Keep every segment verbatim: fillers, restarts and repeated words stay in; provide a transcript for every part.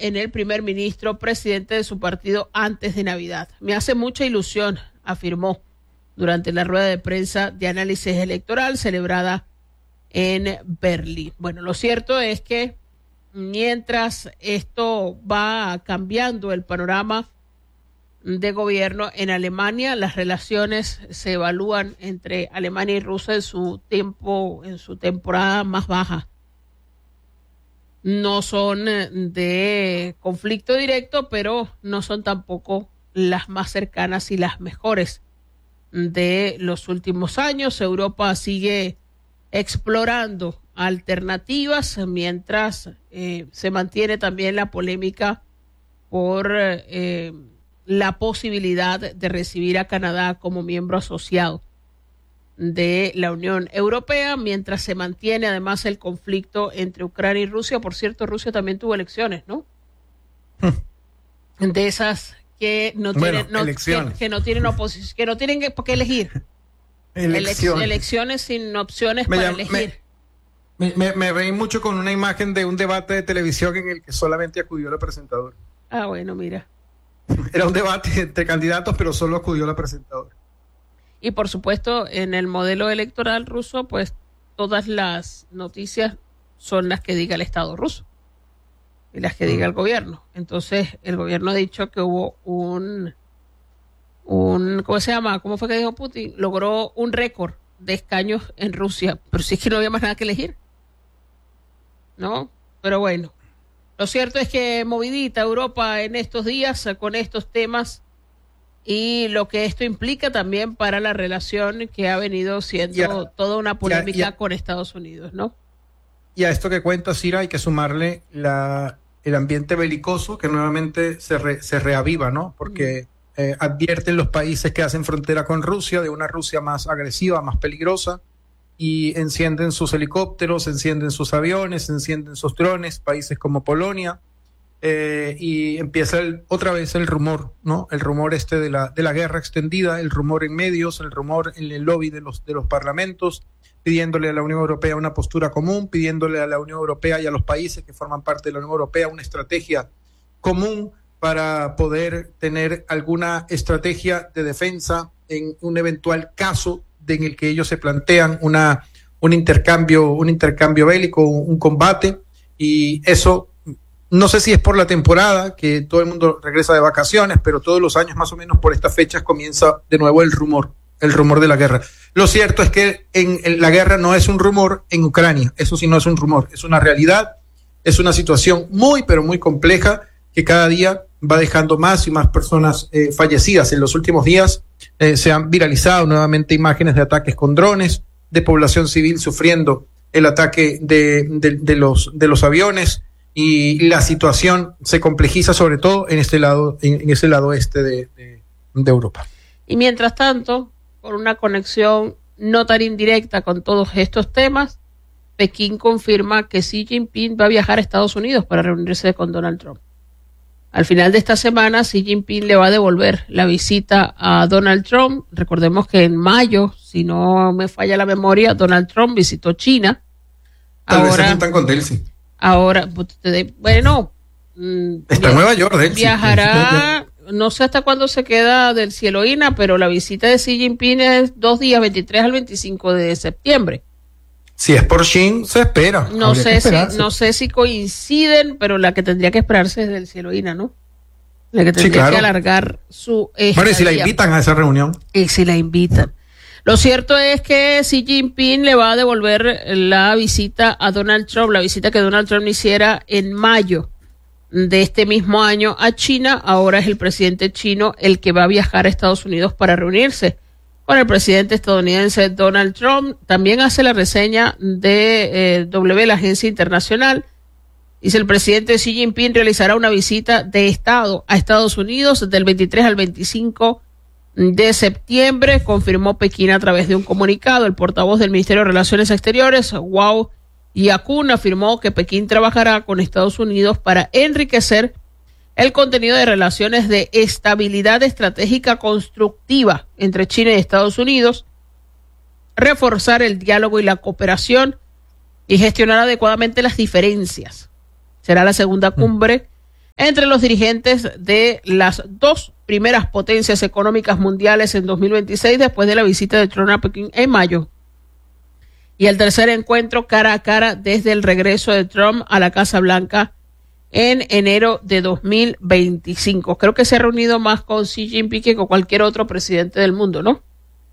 en el primer ministro presidente de su partido antes de Navidad. Me hace mucha ilusión, afirmó durante la rueda de prensa de análisis electoral celebrada en Berlín. Bueno, lo cierto es que mientras esto va cambiando el panorama de gobierno en Alemania, las relaciones se evalúan entre Alemania y Rusia en su tiempo, en su temporada más baja. No son de conflicto directo, pero no son tampoco las más cercanas y las mejores de los últimos años. Europa sigue explorando alternativas mientras eh, se mantiene también la polémica por eh, la posibilidad de recibir a Canadá como miembro asociado de la Unión Europea, mientras se mantiene además el conflicto entre Ucrania y Rusia. Por cierto, Rusia también tuvo elecciones, ¿no? Hmm. De esas que no tienen, bueno, no, que, que no tienen oposición, que no tienen que, que elegir. Elecciones. Elecciones sin opciones me para llama, elegir. Me, me, me reí mucho con una imagen de un debate de televisión en el que solamente acudió la presentadora. Ah, bueno, mira. Era un debate entre candidatos, pero solo acudió la presentadora. Y por supuesto, en el modelo electoral ruso, pues todas las noticias son las que diga el Estado ruso y las que diga el gobierno. Entonces, el gobierno ha dicho que hubo un, un, ¿cómo se llama? ¿Cómo fue que dijo Putin? Logró un récord de escaños en Rusia, pero sí es que no había más nada que elegir, ¿no? Pero bueno, lo cierto es que movidita Europa en estos días con estos temas y lo que esto implica también para la relación que ha venido siendo ya, toda una polémica ya, ya. con Estados Unidos, ¿no? Y a esto que cuenta Cira hay que sumarle la, el ambiente belicoso que nuevamente se, re, se reaviva, ¿no? Porque mm. eh, advierten los países que hacen frontera con Rusia de una Rusia más agresiva, más peligrosa, y encienden sus helicópteros, encienden sus aviones, encienden sus drones, países como Polonia. Eh, y empieza el, otra vez el rumor, ¿no? El rumor este de la, de la guerra extendida, el rumor en medios, el rumor en el lobby de los, de los parlamentos, pidiéndole a la Unión Europea una postura común, pidiéndole a la Unión Europea y a los países que forman parte de la Unión Europea una estrategia común para poder tener alguna estrategia de defensa en un eventual caso de en el que ellos se plantean una, un intercambio, un intercambio bélico, un, un combate, y eso. No sé si es por la temporada, que todo el mundo regresa de vacaciones, pero todos los años más o menos por estas fechas comienza de nuevo el rumor, el rumor de la guerra. Lo cierto es que en, en la guerra no es un rumor en Ucrania, eso sí no es un rumor, es una realidad, es una situación muy pero muy compleja que cada día va dejando más y más personas eh, fallecidas. En los últimos días eh, se han viralizado nuevamente imágenes de ataques con drones, de población civil sufriendo el ataque de, de, de, los, de los aviones. Y la situación se complejiza sobre todo en este lado, en, en ese lado este de, de, de Europa. Y mientras tanto, por una conexión no tan indirecta con todos estos temas, Pekín confirma que Xi Jinping va a viajar a Estados Unidos para reunirse con Donald Trump. Al final de esta semana, Xi Jinping le va a devolver la visita a Donald Trump. Recordemos que en mayo, si no me falla la memoria, Donald Trump visitó China. Tal Ahora, vez se juntan con Delcy. Ahora, bueno, está en Nueva York, Delcy. Viajará, no sé hasta cuándo se queda del Cieloína, pero la visita de Xi Jinping es dos días, veintitrés al veinticinco de septiembre. Si es por Xin, se espera. No sé si, no sé si coinciden, pero la que tendría que esperarse es del Cieloína, ¿no? La que tendría sí, claro. que alargar su estadía. Bueno, y si la invitan a esa reunión. Y si la invitan. Lo cierto es que Xi Jinping le va a devolver la visita a Donald Trump, la visita que Donald Trump hiciera en mayo de este mismo año a China. Ahora es el presidente chino el que va a viajar a Estados Unidos para reunirse con el presidente estadounidense Donald Trump. También hace la reseña de eh, W, la agencia internacional. Dice: el presidente Xi Jinping realizará una visita de Estado a Estados Unidos del veintitrés al veinticinco de septiembre, confirmó Pekín a través de un comunicado. El portavoz del Ministerio de Relaciones Exteriores, Wang Yacun, afirmó que Pekín trabajará con Estados Unidos para enriquecer el contenido de relaciones de estabilidad estratégica constructiva entre China y Estados Unidos, reforzar el diálogo y la cooperación y gestionar adecuadamente las diferencias. Será la segunda cumbre entre los dirigentes de las dos primeras potencias económicas mundiales en dos mil veintiséis, después de la visita de Trump a Pekín en mayo. Y el tercer encuentro cara a cara desde el regreso de Trump a la Casa Blanca en enero de dos mil veinticinco. Creo que se ha reunido más con Xi Jinping que con cualquier otro presidente del mundo, ¿no?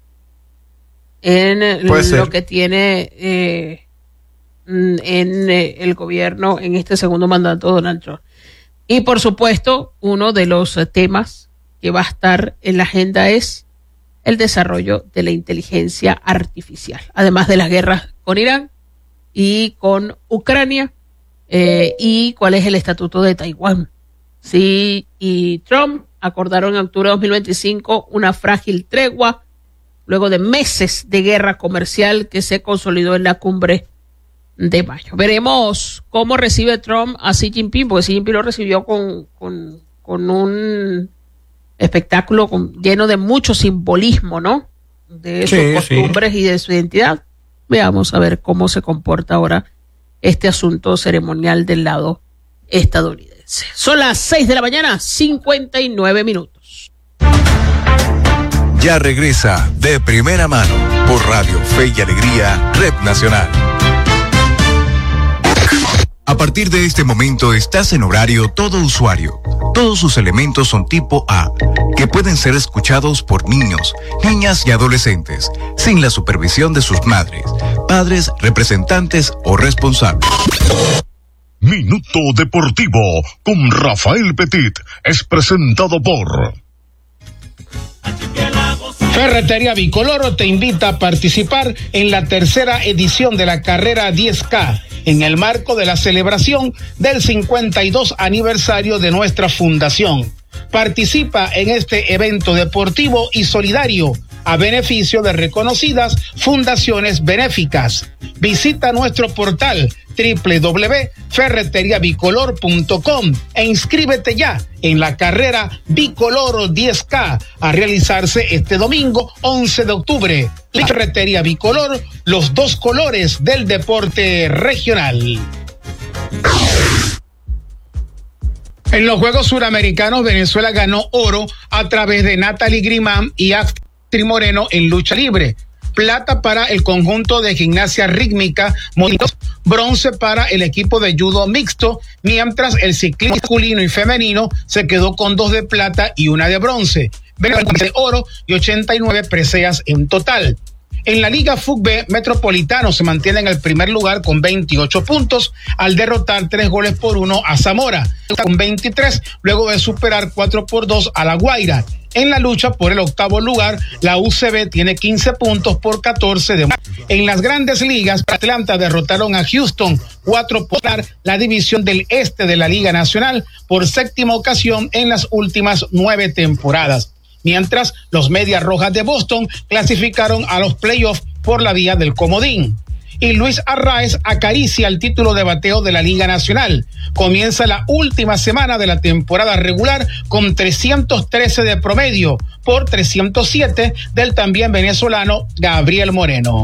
En lo ser. que tiene eh, en eh, el gobierno en este segundo mandato de Donald Trump. Y por supuesto, uno de los temas que va a estar en la agenda es el desarrollo de la inteligencia artificial, además de las guerras con Irán y con Ucrania, eh, y cuál es el estatuto de Taiwán. Sí, y Trump acordaron en octubre de dos mil veinticinco una frágil tregua luego de meses de guerra comercial que se consolidó en la cumbre de mayo. Veremos cómo recibe Trump a Xi Jinping, porque Xi Jinping lo recibió con, con, con un espectáculo con, lleno de mucho simbolismo, ¿no? De sus sí, costumbres sí. y de su identidad. Veamos a ver cómo se comporta ahora este asunto ceremonial del lado estadounidense. Son las seis de la mañana, cincuenta y nueve minutos. Ya regresa De Primera Mano por Radio Fe y Alegría, Red Nacional. A partir de este momento estás en horario todo usuario. Todos sus elementos son tipo A, que pueden ser escuchados por niños, niñas y adolescentes, sin la supervisión de sus madres, padres, representantes o responsables. Minuto Deportivo con Rafael Petit es presentado por... Ferretería Bicoloro te invita a participar en la tercera edición de la carrera diez K en el marco de la celebración del cincuenta y dos aniversario de nuestra fundación. Participa en este evento deportivo y solidario a beneficio de reconocidas fundaciones benéficas. Visita nuestro portal doble u doble u doble u punto ferretería bicolor punto com e inscríbete ya en la carrera Bicoloro diez K a realizarse este domingo once de octubre. La Ferretería Bicolor, los dos colores del deporte regional. En los Juegos Suramericanos, Venezuela ganó oro a través de Natalie Grimán y Astrid Moreno en lucha libre. Plata para el conjunto de gimnasia rítmica, bronce para el equipo de judo mixto, mientras el ciclismo masculino y femenino se quedó con dos de plata y una de bronce, de oro y ochenta y nueve preseas en total. En la Liga F U B Metropolitano se mantiene en el primer lugar con veintiocho puntos al derrotar tres goles por uno a Zamora, con veintitrés, luego de superar cuatro por dos a La Guaira. En la lucha por el octavo lugar, la U C B tiene quince puntos por catorce de... En las grandes ligas, Atlanta derrotaron a Houston cuatro por la división del este de la Liga Nacional por séptima ocasión en las últimas nueve temporadas. Mientras los Medias Rojas de Boston clasificaron a los playoffs por la vía del comodín. Y Luis Arraez acaricia el título de bateo de la Liga Nacional. Comienza la última semana de la temporada regular con trescientos trece de promedio por trescientos siete del también venezolano Gabriel Moreno.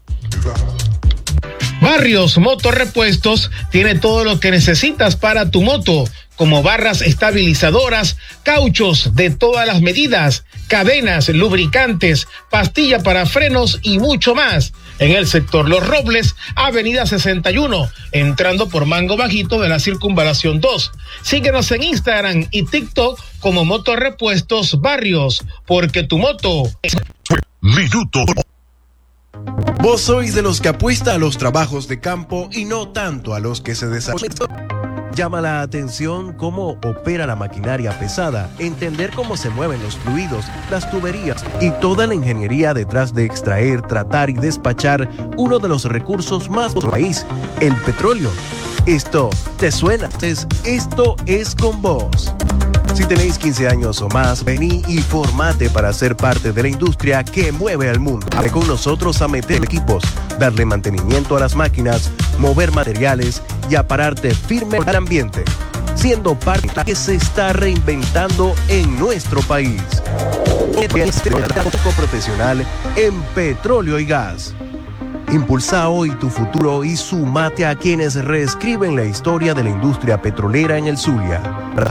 Barrios Motorrepuestos tiene todo lo que necesitas para tu moto, como barras estabilizadoras, cauchos de todas las medidas, cadenas, lubricantes, pastilla para frenos y mucho más. En el sector Los Robles, Avenida sesenta y uno, entrando por Mango Bajito de la Circunvalación dos. Síguenos en Instagram y TikTok como Motorrepuestos Barrios, porque tu moto es... Minuto. ¿Vos sois de los que apuesta a los trabajos de campo y no tanto a los que se desarrollan? Llama la atención cómo opera la maquinaria pesada, entender cómo se mueven los fluidos, las tuberías y toda la ingeniería detrás de extraer, tratar y despachar uno de los recursos más del país, el petróleo. Esto te suena, esto es con vos. Si tenéis quince años o más, vení y formate para ser parte de la industria que mueve al mundo. Ve con nosotros a meter equipos, darle mantenimiento a las máquinas, mover materiales y a pararte firme al ambiente, siendo parte que se está reinventando en nuestro país. Profesional en petróleo y gas. Impulsa hoy tu futuro y sumate a quienes reescriben la historia de la industria petrolera en el Zulia.